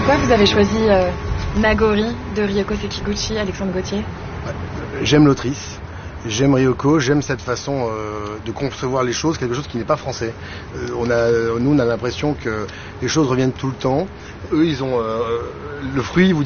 Pourquoi vous avez choisi Nagori de Ryoko Sekiguchi, Alexandre Gauthier? J'aime l'autrice, j'aime Ryoko, j'aime cette façon de concevoir les choses, quelque chose qui n'est pas français. On a l'impression que les choses reviennent tout le temps. Eux, ils ont le fruit, vous